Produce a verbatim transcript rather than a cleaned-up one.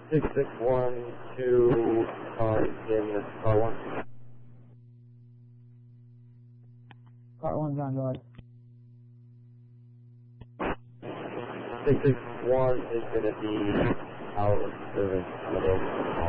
six six one two car in car one. Car one's on guard. six six one is going to be out of service.